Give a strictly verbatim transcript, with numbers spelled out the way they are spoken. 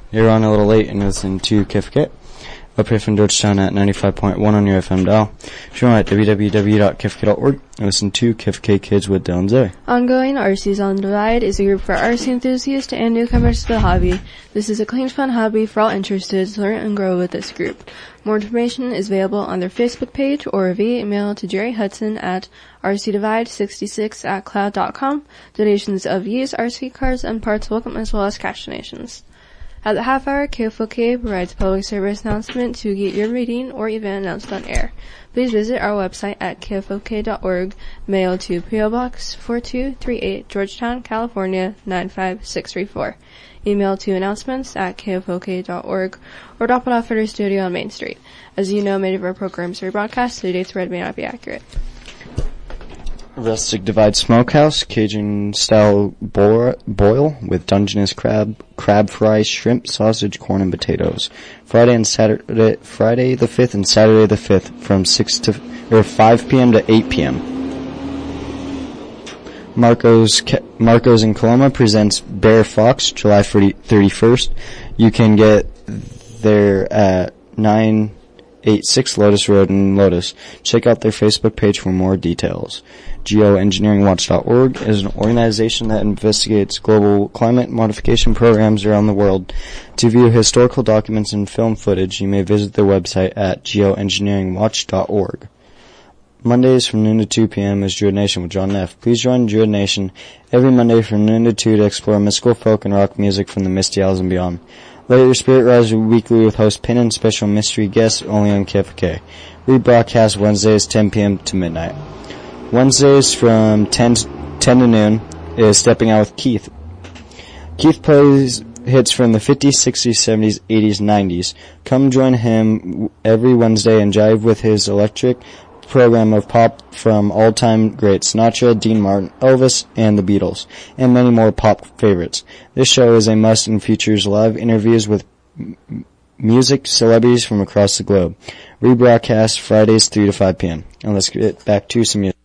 You're on a little late and listen to K F K. Up here from Georgetown at ninety-five point one on your F M dial. Stream at w w w dot k f k dot org and listen to K F K Kids with Dylan Zoe. Ongoing, R C's on the Divide is a group for R C enthusiasts and newcomers to the hobby. This is a clean, fun hobby for all interested to learn and grow with this group. More information is available on their Facebook page or via email to Jerry Hudson at r c divide sixty-six at cloud dot com. Donations of used R C cars and parts welcome as well as cash donations. At the half hour, K F O K provides public service announcement to get your reading or event announced on air. Please visit our website at k f o k dot org, mail to P O Box four two three eight, Georgetown, California nine five six three four. Email to announcements at k f o k dot org or drop it off at our studio on Main Street. As you know, many of our programs are rebroadcast, so the dates read may not be accurate. Rustic Divide Smokehouse, Cajun-style boil with Dungeness crab, crab fries, shrimp, sausage, corn, and potatoes. Friday and Saturday, Friday the fifth and Saturday the fifth from six to or five p.m. to eight p.m. Marco's Marco's in Coloma presents Bear Fox, July thirty-first. You can get there at nine eighty-six Lotus Road in Lotus. Check out their Facebook page for more details. geo engineering watch dot org is an organization that investigates global climate modification programs around the world. To view historical documents and film footage, you may visit their website at geo engineering watch dot org. Mondays from noon to two p.m. is Druid Nation with John Neff. Please join Druid Nation every Monday from noon to two to explore mystical folk and rock music from the Misty Isles and beyond. Let your spirit rise weekly with host Pin and special mystery guests only on K F K. Rebroadcast Wednesdays ten p.m. to midnight. Wednesdays from ten to noon is Stepping Out with Keith. Keith plays hits from the fifties, sixties, seventies, eighties, nineties. Come join him every Wednesday and jive with his electric program of pop from all-time greats Sinatra, Dean Martin, Elvis, and the Beatles, and many more pop favorites. This show is a must and features live interviews with m- music celebrities from across the globe. Rebroadcast Fridays three to five p.m. And let's get back to some music.